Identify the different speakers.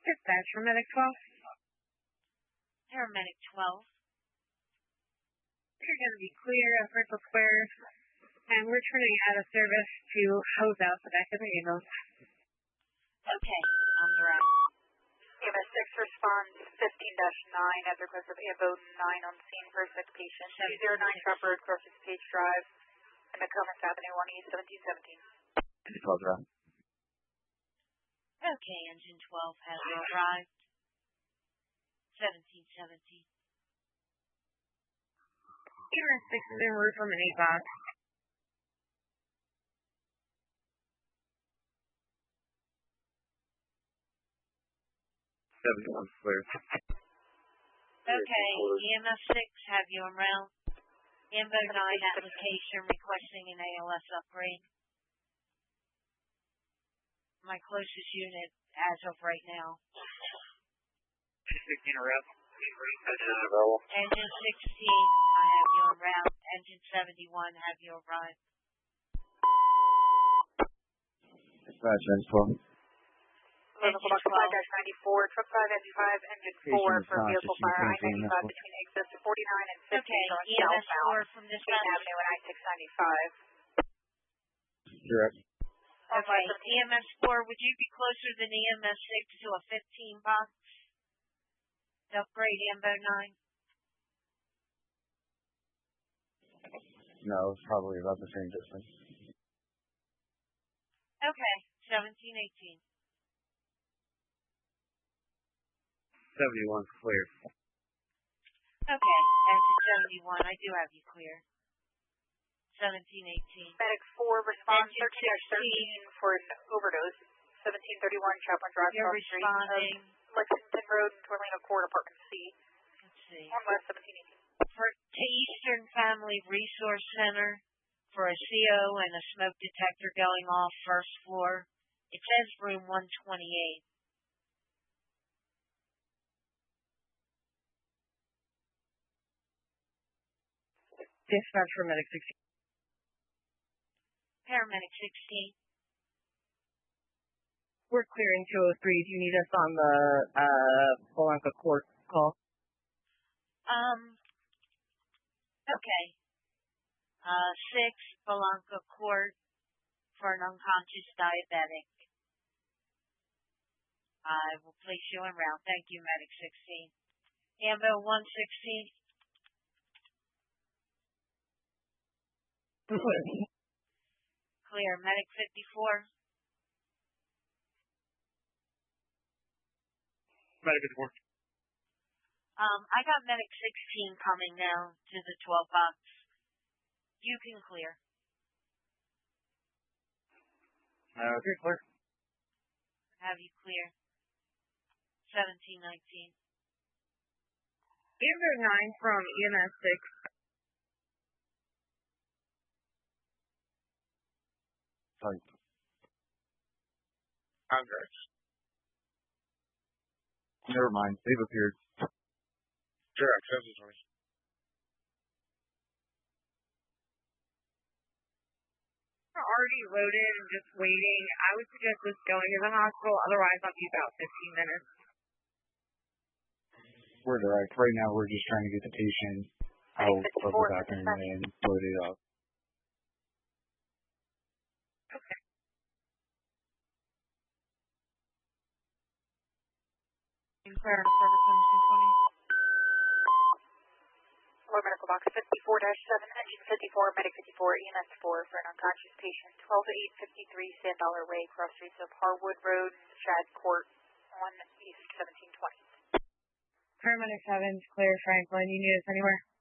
Speaker 1: Dispatch for Medic 12.
Speaker 2: Paramedic 12.
Speaker 1: You're going to be clear at Circle Square, and we're turning out of service to hose out the back of the ambulance.
Speaker 2: Okay, on the rack.
Speaker 3: EMS 6 responds 15-9 at the request of AMBO 9 on scene for a sick patient. 209 Trap Road, crosses Page Drive, and McComas Avenue, 1E 1717.
Speaker 2: Okay, Engine 12 has arrived. 1717.
Speaker 1: EMS 6 is en route from an 8-box.
Speaker 4: Clear.
Speaker 2: Okay, EMS 6, have you en route. AMBO 9 application requesting an ALS upgrade. My closest unit as of right now.
Speaker 4: 16 arrest.
Speaker 2: Engine 16, I have you en route. Engine 71, have you arrived.
Speaker 4: Dispatch, Engine 12.
Speaker 3: Local box 5-94, truck 5, engine 5, engine 4 for vehicle fire I-95 between exits 49 and 50
Speaker 2: okay,
Speaker 3: going
Speaker 2: EMS
Speaker 3: southbound.
Speaker 2: 4 from this
Speaker 3: Avenue and I-695.
Speaker 4: Correct.
Speaker 2: Okay, EMS 4, would you be closer than EMS 6 to a 15 box? To upgrade AMBO 9?
Speaker 4: No, it's probably about the same distance.
Speaker 2: Okay, 1718.
Speaker 4: 71's clear.
Speaker 2: Okay, engine 71, I do have you clear. 1718.
Speaker 3: Medic 4 responds 13-13 for an overdose. 1731 Chaplain Drive,
Speaker 2: You're
Speaker 3: cross street
Speaker 2: responding.
Speaker 3: of Lexington Road and Torlino Court, Apartment C.
Speaker 2: Let's see.
Speaker 3: On West 1718.
Speaker 2: To Eastern Family Resource Center for a CO and a smoke detector going off first floor. It says room 128.
Speaker 1: Dispatch for Medic 16.
Speaker 2: Paramedic 16.
Speaker 1: We're clearing 203. Do you need us on the Polanco Court call?
Speaker 2: Okay. 6 Polanco Court for an unconscious diabetic. I will place you en route. Thank you, Medic 16. AMBO 116. Clear. Medic 54.
Speaker 4: Medic 54.
Speaker 2: I got Medic 16 coming now to the 12 box. You can clear.
Speaker 4: Okay, clear.
Speaker 2: Have you clear. 1719.
Speaker 1: AMBO 9 from EMS 6.
Speaker 4: Sorry. Congress. Never mind. They've appeared. Sure, accessory.
Speaker 1: We're already loaded and just waiting. I would suggest just going to the hospital. Otherwise, I'll be about 15 minutes.
Speaker 4: We're direct. Right now, we're just trying to get the patient out of the bathroom and load it up.
Speaker 1: Okay.
Speaker 2: Clear to service 1720.
Speaker 3: Lower medical box 54-7, engine 54, medic 54, EMS 4 for an unconscious patient. 12 to 853 Sand Dollar Way, cross streets of Harwood Road, Shad Court, on East 1720.
Speaker 1: Paramedic 7's clear, Franklin. You need us anywhere?